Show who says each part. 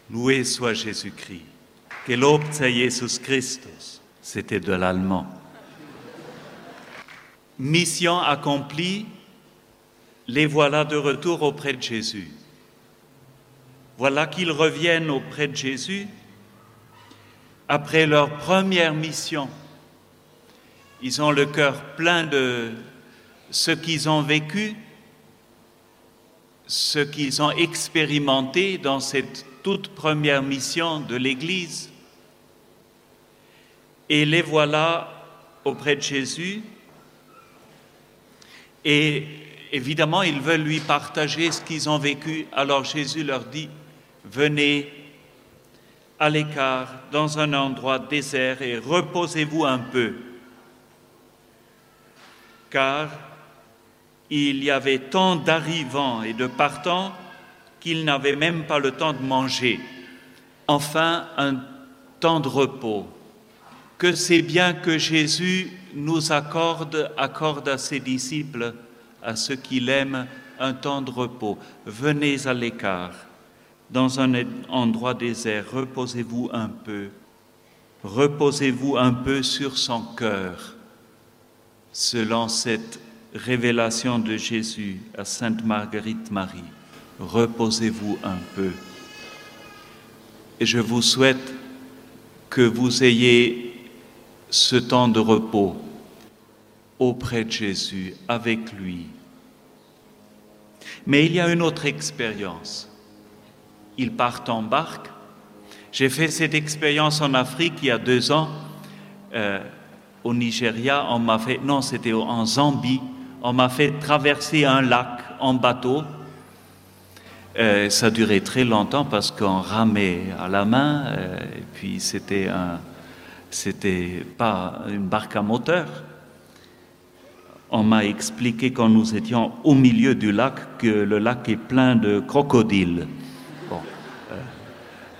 Speaker 1: Loué soit Jésus-Christ. Gelobt sei Jesus Christus. C'était de l'allemand. Mission accomplie, les voilà de retour auprès de Jésus. Voilà qu'ils reviennent auprès de Jésus après leur première mission. Ils ont le cœur plein de ce qu'ils ont vécu, ce qu'ils ont expérimenté dans cette toute première mission de l'Église. Et les voilà auprès de Jésus. Et évidemment, ils veulent lui partager ce qu'ils ont vécu. Alors Jésus leur dit, venez à l'écart, dans un endroit désert, et reposez-vous un peu. Car il y avait tant d'arrivants et de partants qu'ils n'avaient même pas le temps de manger. Enfin, un temps de repos. Que c'est bien que Jésus nous accorde à ses disciples, à ceux qu'il aime, un temps de repos. Venez à l'écart, dans un endroit désert, reposez-vous un peu sur son cœur, selon cette révélation de Jésus à Sainte Marguerite Marie. Reposez-vous un peu. Et je vous souhaite que vous ayez ce temps de repos auprès de Jésus, avec lui. Mais il y a une autre expérience. Ils partent en barque. J'ai fait cette expérience en Afrique il y a 2 ans, au Nigeria. C'était en Zambie. On m'a fait traverser un lac en bateau. Ça durait très longtemps parce qu'on ramait à la main, et puis c'était pas une barque à moteur. On m'a expliqué quand nous étions au milieu du lac que le lac est plein de crocodiles.